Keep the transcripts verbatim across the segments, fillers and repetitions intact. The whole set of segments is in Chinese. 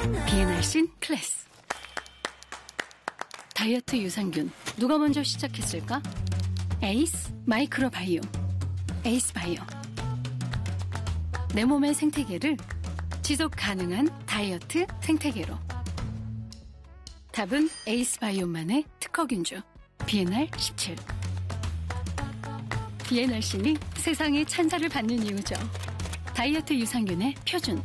비엔알신 클래스. 다이어트 유산균 누가 먼저 시작했을까? 에이스 마이크로바이옴. 에이스 바이오. 내 몸의 생태계를 지속 가능한 다이어트 생태계로. 답은 에이스 바이옴만의 특허균주 비엔알 십칠. 비엔알신이 세상의 찬사를 받는 이유죠. 다이어트 유산균의 표준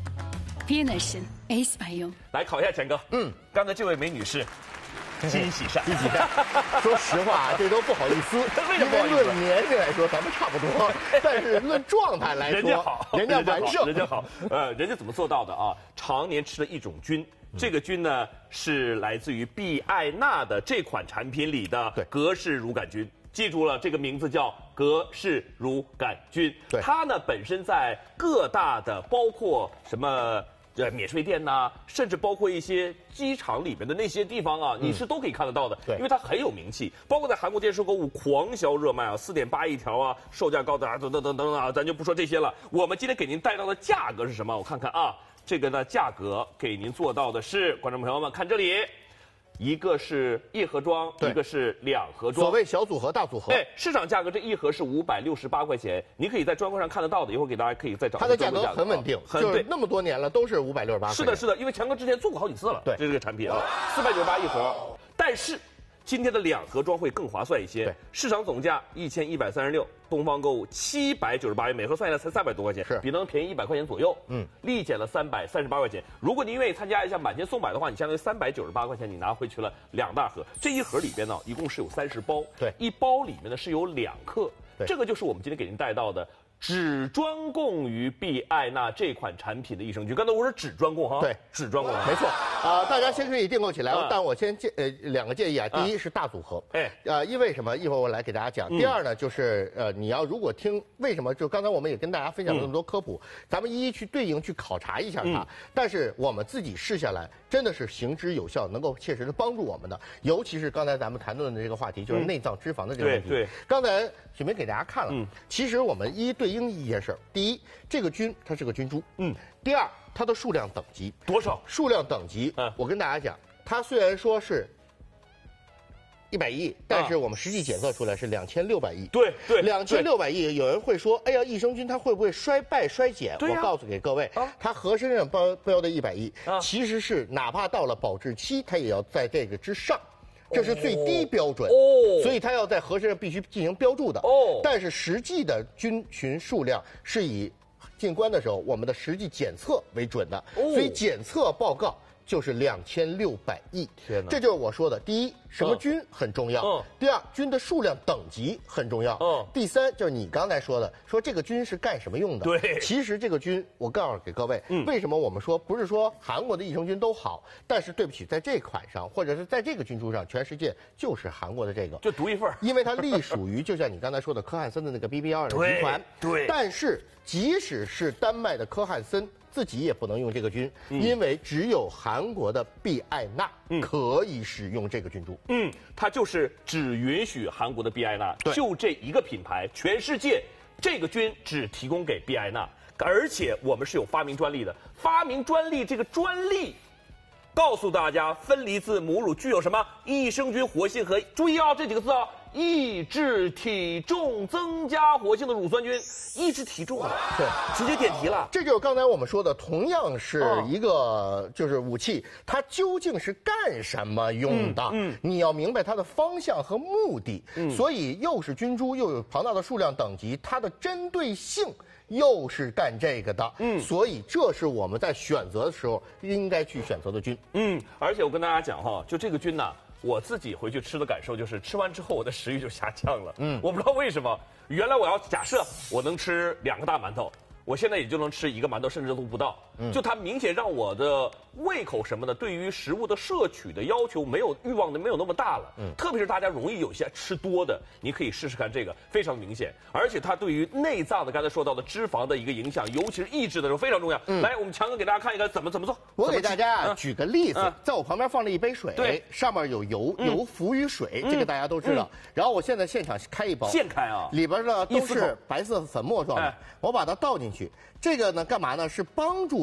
비엔알신 에이스 바이옴。 来考一下钱哥，嗯，刚才这位梅女士，金喜善， 金喜善。说实话，这都不好意思， 为什么不好意思？ 因为论年龄来说，咱们差不多，但是论状态来说， 人家好， 人家完胜， 人家好，呃，人家怎么做到的啊？常年吃的一种菌。这个菌呢是来自于必艾纳的这款产品里的格氏乳杆菌，记住了，这个名字叫格氏乳杆菌。 对， 它呢本身在各大的，包括什么呃免税店呐、啊，甚至包括一些机场里面的那些地方啊，你是都可以看得到的。对，因为它很有名气，包括在韩国电视购物狂销热卖啊，四点八一条啊，售价高达等等等等啊，咱就不说这些了。我们今天给您带到的价格是什么？我看看啊。这个呢，价格给您做到的是，观众朋友们看这里，一个是一盒装，一个是两盒装。 所谓小组合、大组合。 哎，市场价格这一盒是五百六十八块钱，你可以在专柜上看得到的。一会儿给大家可以再找。 它的价格很稳定， 很就是那么多年了都是五百六十八。 是的，是的，因为强哥之前做过好几次了。 对， 这个产品啊，四百九十八一盒，但是。今天的两盒装会更划算一些， 对， 市场总价一千一百三十六，东方购物七百九十八元，每盒算下来才三百多块钱， 是比能便宜一百块钱左右， 嗯， 立减了三百三十八块钱。如果您愿意参加一下满千送百的话，你相当于三百九十八块钱，你拿回去了两大盒。这一盒里边呢，一共是有三十包， 对， 一包里面呢是有两克， 对， 这个就是我们今天给您带到的。只专供于必艾纳这款产品的益生菌，刚才我说只专供哈， 对， 只专供， 没错啊、呃，大家先可以订购起来，啊、但我先建呃两个建议啊，第一是大组合， 哎， 呃，因为什么？一会儿我来给大家讲。嗯、第二呢，就是呃，你要如果听为什么？就刚才我们也跟大家分享了那么多科普，嗯、咱们一一去对应去考察一下它。嗯、但是我们自己试下来，真的是行之有效，能够切实的帮助我们的。尤其是刚才咱们谈论的这个话题，就是内脏脂肪的这个问题。 对对， 刚才许明给大家看了， 嗯， 其实我们一一对应一件事儿。第一，这个菌它是个菌株，嗯。第二，它的数量等级多少？ 数量等级，嗯，我跟大家讲，它虽然说是一百亿，但是我们实际检测出来是两千六百亿。 对对， 两千六百亿，有人会说，哎呀，益生菌它会不会衰败衰减？ 对呀、 我告诉给各位，啊、它盒身上标标的一百亿，啊、其实是哪怕到了保质期，它也要在这个之上。这是最低标准哦，所以它要在盒身上必须进行标注的哦。但是实际的菌群数量是以进关的时候我们的实际检测为准的，哦、所以检测报告就是两千六百亿。天哪，这就是我说的，第一，什么菌很重要；嗯、第二，菌的数量等级很重要；嗯、第三，就是你刚才说的，说这个菌是干什么用的？ 对， 其实这个菌，我告诉给各位，嗯、为什么我们说不是说韩国的益生菌都好，但是对不起，在这款上或者是在这个菌株上，全世界就是韩国的这个， 就独一份， 因为它隶属于就像你刚才说的科汉森的那个 B B 幺二的集团， 对， 但是即使是丹麦的科汉森。自己也不能用这个菌，嗯、因为只有韩国的必艾纳可以使用这个菌株。 嗯，它就是只允许韩国的必艾纳，就这一个品牌，全世界这个菌只提供给必艾纳，而且我们是有发明专利的。发明专利这个专利，告诉大家，分离自母乳具有什么益生菌活性和注意啊这几个字啊。抑制体重增加活性的乳酸菌，抑制体重啊， 对， 直接点题了。 这就是刚才我们说的，同样是一个就是武器，它究竟是干什么用的？嗯，嗯你要明白它的方向和目的。嗯，所以又是菌株，又有庞大的数量等级，它的针对性又是干这个的。嗯，所以这是我们在选择的时候应该去选择的菌。 嗯，而且我跟大家讲哈，就这个菌呢。我自己回去吃的感受就是，吃完之后我的食欲就下降了。嗯，我不知道为什么。原来我要假设我能吃两个大馒头，我现在也就能吃一个馒头，甚至都不到。嗯，就它明显让我的胃口什么的，对于食物的摄取的要求没有欲望的没有那么大了。嗯，特别是大家容易有些吃多的，你可以试试看这个，非常明显。而且它对于内脏的刚才说到的脂肪的一个影响，尤其是抑制的时候非常重要。嗯，来，我们强哥给大家看一个怎么怎么做。 我给大家举个例子，在我旁边放了一杯水，对，上面有油，油浮于水，这个大家都知道。然后我现在现场开一包， 现开啊， 里边呢都是白色粉末状的，我把它倒进去。这个呢干嘛呢？是帮助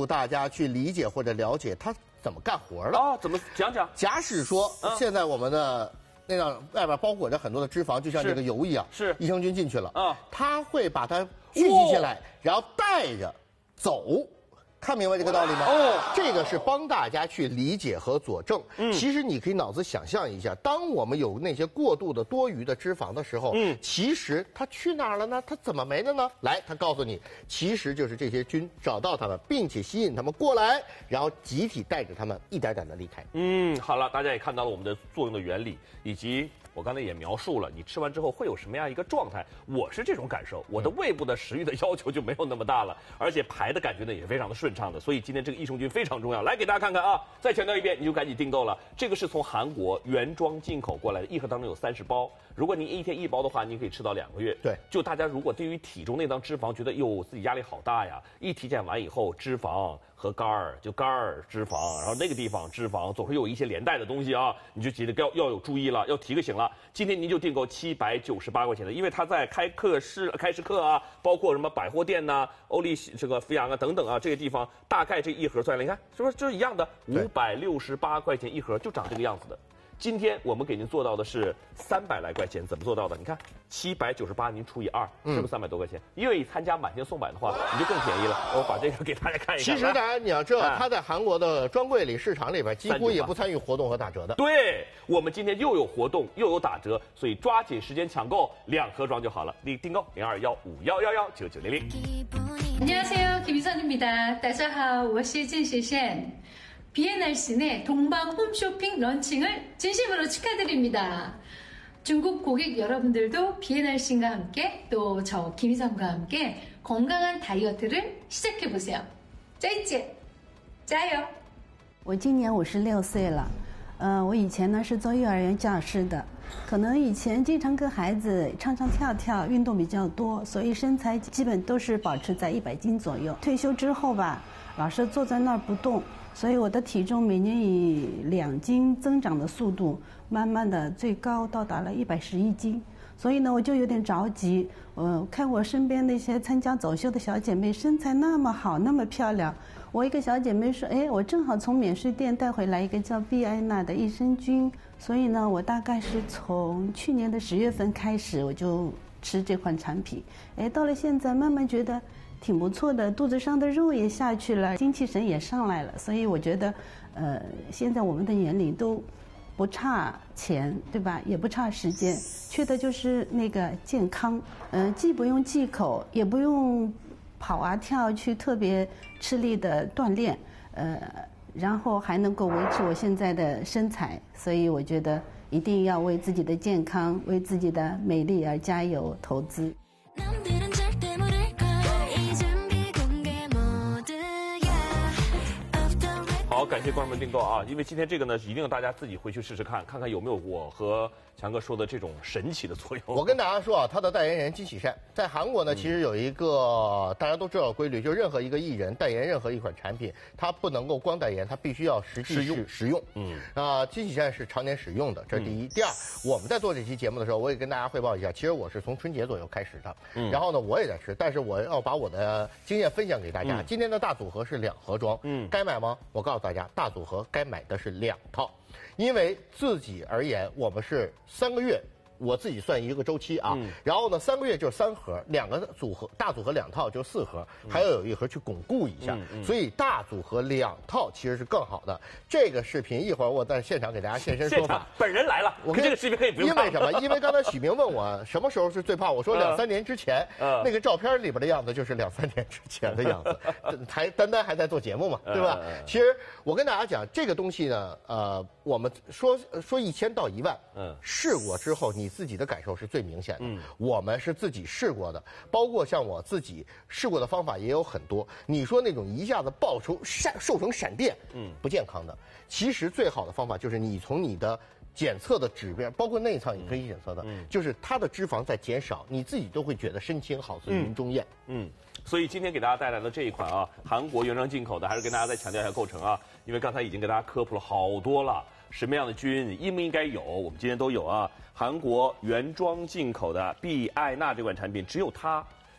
助大家去理解或者了解它怎么干活了。 啊，怎么讲讲？ 假使说、嗯、现在我们的那张外边包裹着很多的脂肪，就像这个油一样， 是益生菌进去了啊， 它会把它聚集起来，然后带着走。看明白这个道理吗？哦，这个是帮大家去理解和佐证。嗯，其实你可以脑子想象一下，当我们有那些过度的多余的脂肪的时候，嗯，其实它去哪儿了呢？它怎么没了呢？来，它告诉你，其实就是这些菌找到它们，并且吸引它们过来，然后集体带着它们一点点的离开。 嗯，好了，大家也看到了我们的作用的原理，以及我刚才也描述了，你吃完之后会有什么样一个状态。我是这种感受，我的胃部的食欲的要求就没有那么大了，而且排的感觉呢也非常的顺畅的。所以今天这个益生菌非常重要，来给大家看看啊！再强调一遍，你就赶紧订购了。这个是从韩国原装进口过来的，一盒当中有三十包。如果您一天一包的话，您可以吃到两个月。 对， 就大家如果对于体重那张脂肪觉得哟自己压力好大呀，一体检完以后脂肪和肝儿就肝儿脂肪，然后那个地方脂肪总会有一些连带的东西啊，你就记得要要有注意了，要提个醒了。今天您就订购七百九十八块钱的，因为它在开课市、开市课啊，包括什么百货店呐、啊、欧丽这个飞扬啊等等啊，这个地方大概这一盒算来，你看是不是就是一样的？五百六十八块钱一盒，就长这个样子的。今天我们给您做到的是三百来块钱，怎么做到的？你看，七百九十八您除以二，是不是三百多块钱？愿意参加满千送百的话，你就更便宜了。我把这个给大家看一下。 其实大家你要知道，它在韩国的专柜里、市场里边几乎也不参与活动和打折的。 对，我们今天又有活动又有打折，所以抓紧时间抢购，两盒装就好了。你订购零二幺五幺幺幺九九零零。 안녕하세요, 김희선입니다. 大家好，我是金世贤。비엔알신의 동방 홈쇼핑 런칭을 진심으로 축하드립니다. 중국 고객 여러분들도 비엔알신과 함께 또 저 김희선과 함께 건강한 다이어트를 시작해보세요. 짜이찌 짜요. 我今年五十六岁了，呃，我以前呢是做幼儿园教师的，可能以前经常跟孩子唱唱跳跳，运动比较多，所以身材基本都是保持在一百斤左右。退休之后吧，老是坐在那儿不动。所以我的体重每年以两斤增长的速度，慢慢的最高到达了一百十一斤。所以呢，我就有点着急。呃，看我身边那些参加走秀的小姐妹，身材那么好，那么漂亮。我一个小姐妹说：“哎，我正好从免税店带回来一个叫碧艾娜的益生菌。”所以呢，我大概是从去年的十月份开始，我就吃这款产品。哎，到了现在，慢慢觉得挺不错的，肚子上的肉也下去了，精气神也上来了，所以我觉得，呃，现在我们的年龄都不差钱，对吧？也不差时间，缺的就是那个健康。嗯、呃，既不用忌口，也不用跑啊跳去特别吃力的锻炼，呃，然后还能够维持我现在的身材，所以我觉得一定要为自己的健康、为自己的美丽而加油投资。 好，感谢观众们订购啊！因为今天这个呢，一定要大家自己回去试试看，看看有没有我和强哥说的这种神奇的作用。 我跟大家说啊，他的代言人金喜善在韩国呢，其实有一个、嗯、大家都知道的规律，就是任何一个艺人代言任何一款产品，他不能够光代言，他必须要实际使使用。嗯，啊、呃，金喜善是常年使用的，这是第一。嗯、第二，我们在做这期节目的时候，我也跟大家汇报一下，其实我是从春节左右开始的，嗯，然后呢，我也在吃，但是我要把我的经验分享给大家。嗯、今天的大组合是两盒装，嗯，该买吗？我告诉大家，大组合该买的是两套。因为自己而言，我们是三个月，我自己算一个周期啊。嗯、然后呢，三个月就是三盒，两个组合大组合两套就是四盒，嗯、还要有一盒去巩固一下。嗯嗯、所以大组合两套其实是更好的。这个视频一会儿我在现场给大家现身说法， 本人来了。我跟这个视频可以不用看。 因为什么？因为刚才许明问我什么时候是最胖，我说两三年之前。嗯、那个照片里边的样子就是两三年之前的样子，还丹丹还在做节目嘛，对吧？嗯、其实我跟大家讲这个东西呢，呃。我们说说一千到一万，嗯，试过之后你自己的感受是最明显的。嗯，我们是自己试过的，包括像我自己试过的方法也有很多。你说那种一下子爆出闪瘦成闪电，嗯，不健康的。其实最好的方法就是你从你的检测的指标，包括内脏也可以检测的，嗯，就是它的脂肪在减少，你自己都会觉得身轻好似云中雁。嗯。嗯所以今天给大家带来的这一款啊，韩国原装进口的，还是跟大家再强调一下构成啊，因为刚才已经给大家科普了好多了，什么样的菌应不应该有，我们今天都有啊。韩国原装进口的碧艾娜这款产品，只有它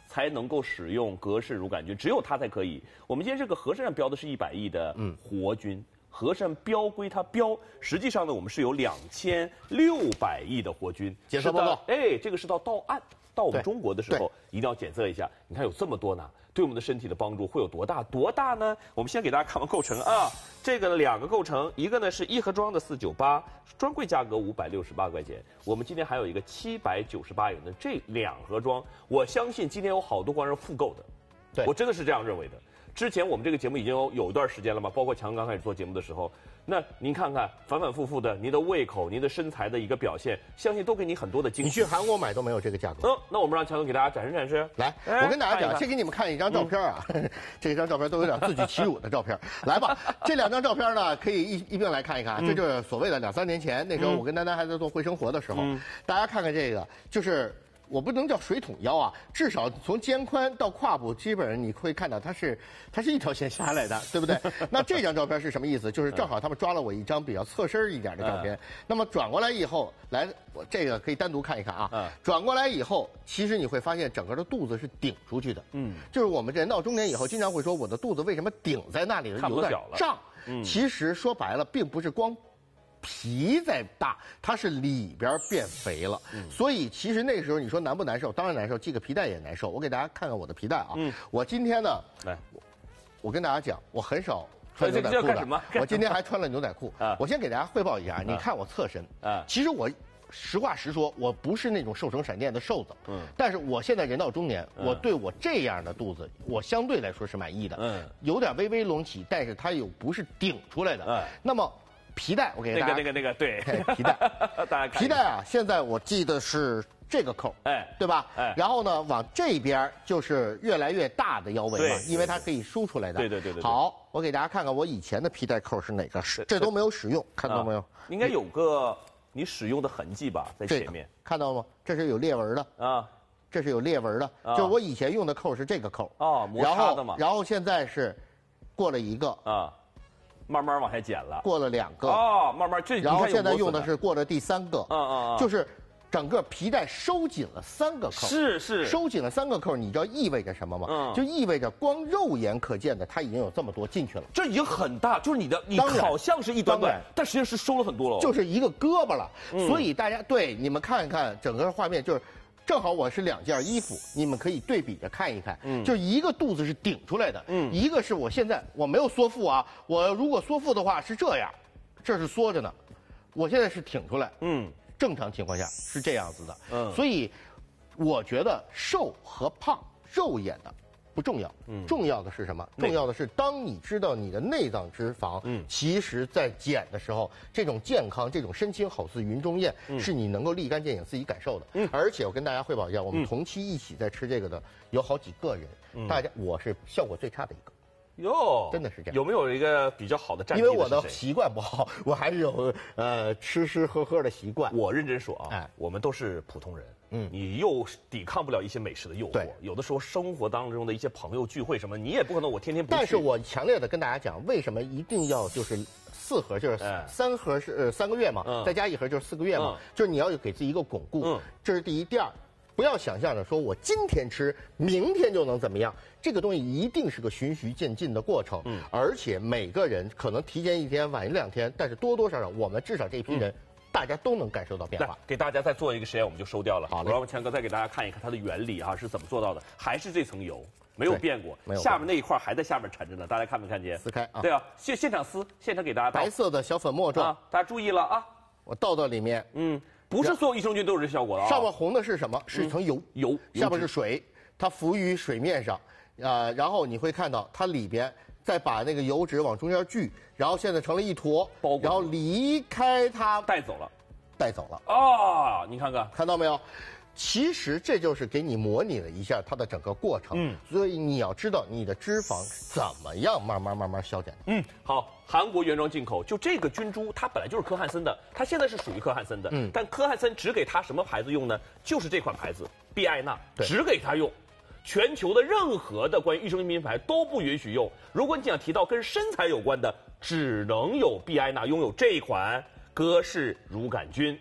才能够使用格氏乳杆菌，只有它才可以。我们今天这个和氏上标的是一百亿的活菌。嗯，和氏标归它标，实际上呢，我们是有两千六百亿的活菌。 检测报告， 哎，这个是到到岸到我们中国的时候，一定要检测一下。你看有这么多呢，对我们的身体的帮助会有多大？多大呢？我们先给大家看完构成啊，这个呢两个构成，一个呢是一盒装的四九八，专柜价格五百六十八块钱。我们今天还有一个七百九十八元的这两盒装，我相信今天有好多观众复购的， 对我真的是这样认为的。之前我们这个节目已经有有一段时间了嘛，包括强刚开始做节目的时候，那您看看反反复复的，您的胃口、您的身材的一个表现，相信都给你很多的惊喜。 你去韩国买都没有这个价格。 嗯，那我们让强哥给大家展示展示。 来，哎、我跟大家讲，先给你们看一张照片啊，嗯、这张照片都有点自取其辱的照片。来吧，这两张照片呢，可以一一并来看一看。嗯、这就是所谓的两三年前，那时候我跟丹丹还在做会生活的时候，嗯、大家看看这个，就是。我不能叫水桶腰啊，至少从肩宽到胯部，基本上你会看到它是它是一条线下来的，对不对？那这张照片是什么意思？就是正好他们抓了我一张比较侧身一点的照片。嗯、那么转过来以后，来，我这个可以单独看一看啊。嗯、转过来以后，其实你会发现整个的肚子是顶出去的。嗯，就是我们人到中年以后，经常会说我的肚子为什么顶在那里有点胀？嗯，其实说白了，并不是光。皮在大，它是里边变肥了，嗯、所以其实那时候你说难不难受？当然难受，系个皮带也难受。我给大家看看我的皮带啊，嗯、我今天呢，来，我跟大家讲，我很少穿牛仔裤的，我今天还穿了牛仔裤。啊、我先给大家汇报一下，你看我侧身，啊、其实我实话实说，我不是那种瘦成闪电的瘦子，嗯，但是我现在人到中年，嗯、我对我这样的肚子，我相对来说是满意的，嗯，有点微微隆起，但是它又不是顶出来的，嗯，那么。皮带，我给大家那个那个那个对皮带， 大家看皮带啊，现在我记得是这个扣，哎，对吧？哎，然后呢，往这边就是越来越大的腰围嘛，因为它可以梳出来的。 对对对对。 好，我给大家看看我以前的皮带扣是哪个，这都没有使用，看到没有？ 应该有个你使用的痕迹吧，在前面， 看到吗？这是有裂纹的啊，这是有裂纹的，就我以前用的扣是这个扣哦，摩擦的嘛。 然后现在是过了一个啊。 慢慢往下减了， 过了两个哦，慢慢这， 然后现在用的是过了第三个，嗯嗯，就是整个皮带收紧了三个扣， 是是， 收紧了三个扣，你知道意味着什么吗？嗯，就意味着光肉眼可见的，它已经有这么多进去了， 这已经很大，就是你的你好像是一端端，但实际上是收了很多了， 就是一个胳膊了，嗯、所以大家对你们看一看整个画面就是。正好我是两件衣服，你们可以对比着看一看。嗯，就一个肚子是顶出来的，嗯，一个是我现在我没有缩腹啊，我如果缩腹的话是这样，这是缩着呢，我现在是挺出来，嗯，正常情况下是这样子的，嗯，所以我觉得瘦和胖肉眼的不重要，嗯，重要的是什么？重要的是当你知道你的内脏脂肪，嗯，其实在减的时候，这种健康，这种身轻好似云中雁，嗯、是你能够立竿见影自己感受的。嗯，而且我跟大家汇报一下，我们同期一起在吃这个的有好几个人，嗯、大家我是效果最差的一个。 哟， 真的是这样。 有没有一个比较好的战绩？ 因为我的习惯不好，我还是有呃吃吃喝喝的习惯。 我认真说啊，哎，我们都是普通人。嗯，你又抵抗不了一些美食的诱惑，有的时候生活当中的一些朋友聚会什么，你也不可能我天天不去。 但是我强烈的跟大家讲，为什么一定要就是四盒，就是三盒是呃三个月嘛，嗯、再加一盒就是四个月嘛，嗯、就是你要给自己一个巩固，嗯、这是第一。第二，不要想象着说我今天吃，明天就能怎么样，这个东西一定是个循序渐进的过程，嗯，而且每个人可能提前一天，晚一两天，但是多多少少我们至少这批人。嗯大家都能感受到变化。 给大家再做一个实验，我们就收掉了。 好了，然后强哥再给大家看一看它的原理啊，是怎么做到的？还是这层油没有变过，没有下面那一块还在下面缠着呢，大家看没看见？ 撕开啊！ 对啊，现现场撕，现场给大家倒白色的小粉末状， 啊、大家注意了啊！ 我倒到里面，嗯， 不是所有益生菌都有这效果的啊。 上面红的是什么？是一层油， 油， 下面是水，它浮于水面上，啊、呃，然后你会看到它里边。再把那个油脂往中间聚，然后现在成了一坨，然后离开它， 带走了。 带走了啊！你看看， 看到没有？其实这就是给你模拟了一下它的整个过程。嗯，所以你要知道你的脂肪怎么样慢慢慢慢消减。 嗯，好，韩国原装进口，就这个菌株，它本来就是科汉森的，它现在是属于科汉森的。嗯，但科汉森只给它什么牌子用呢？就是这款牌子必艾娜，只给它用。全球的任何的关于益生菌品牌都不允许用。如果你想提到跟身材有关的，只能有必艾娜拥有这一款。格氏乳杆菌， 对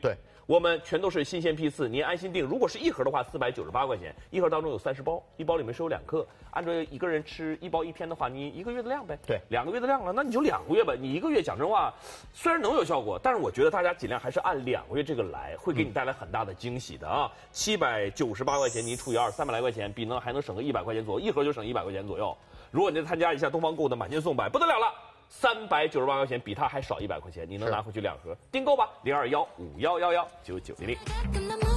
我们全都是新鲜批次，您安心订。如果是一盒的话，四百九十八块钱，一盒当中有三十包，一包里面是有两克。按照一个人吃一包一天的话，你一个月的量呗。 对， 两个月的量了，那你就两个月吧。你一个月讲真话，虽然能有效果，但是我觉得大家尽量还是按两个月这个来，会给你带来很大的惊喜的啊！七百九十八块钱，您除以二，三百来块钱，比呢还能省个一百块钱左右，一盒就省一百块钱左右。如果您参加一下东方购的满减送百，不得了了。三百九十八块钱，比它还少一百块钱，你能拿回去两盒，订购吧，零二幺五幺幺幺九九零零。